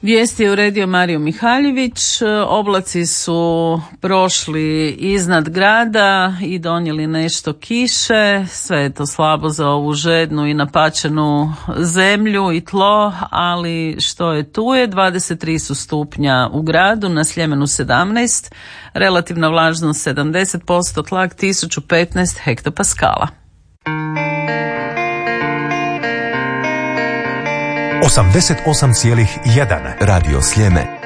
Vijesti je uredio Mario Mihaljević. Oblaci su prošli iznad grada i donijeli nešto kiše. Sve je to slabo za ovu žednu i napačenu zemlju i tlo, ali što je tu je. 23 su stupnja u gradu, na Sljemenu 17, relativna vlažnost 70%, tlak 1015 hektopaskala. 88,1 Radio Sljeme.